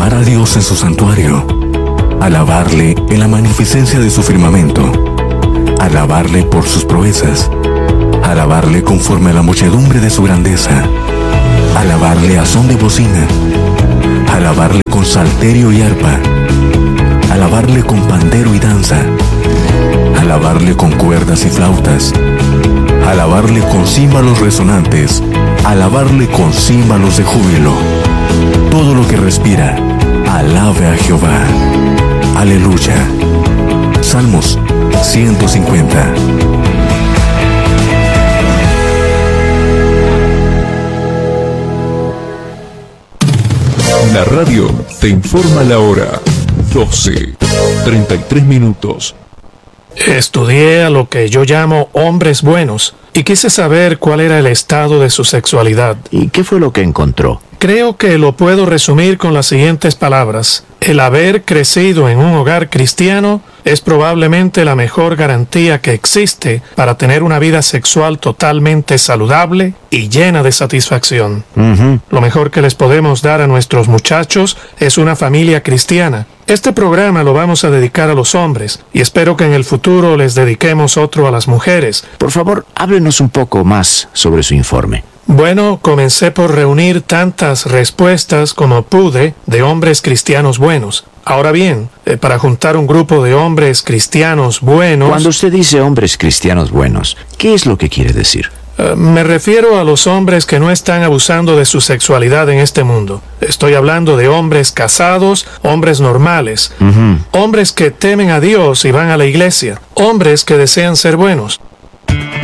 amar a Dios en su santuario, alabarle en la magnificencia de su firmamento, alabarle por sus proezas, alabarle conforme a la muchedumbre de su grandeza, alabarle a son de bocina, alabarle con salterio y arpa, alabarle con pandero y danza, alabarle con cuerdas y flautas, alabarle con címbalos resonantes, alabarle con címbalos de júbilo. Todo lo que respira, alabe a Jehová. Aleluya. Salmos 150. La radio te informa la hora. 12:33. Estudié a lo que yo llamo hombres buenos y quise saber cuál era el estado de su sexualidad. ¿Y qué fue lo que encontró? Creo que lo puedo resumir con las siguientes palabras. El haber crecido en un hogar cristiano es probablemente la mejor garantía que existe para tener una vida sexual totalmente saludable y llena de satisfacción. Lo mejor que les podemos dar a nuestros muchachos es una familia cristiana. Este programa lo vamos a dedicar a los hombres y espero que en el futuro les dediquemos otro a las mujeres. Por favor, háblenos un poco más sobre su informe. Bueno, comencé por reunir tantas respuestas como pude de hombres cristianos buenos. Ahora bien, para juntar un grupo de hombres cristianos buenos... Cuando usted dice hombres cristianos buenos, ¿qué es lo que quiere decir? Me refiero a los hombres que no están abusando de su sexualidad en este mundo. Estoy hablando de hombres casados, hombres normales, hombres que temen a Dios y van a la iglesia, hombres que desean ser buenos.